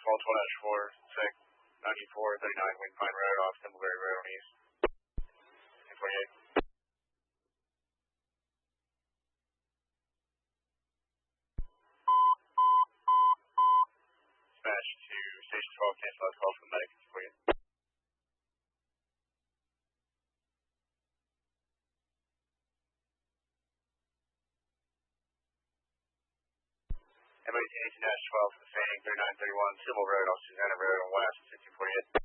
12 sec 9439 Wind Pine Road off Thimbleberry Road on east. 248. Smash to Station 12, cancel out call from the medic. 248. MIT 18-12, sustaining 3931 Civil Road off Susanna Road on west, 248.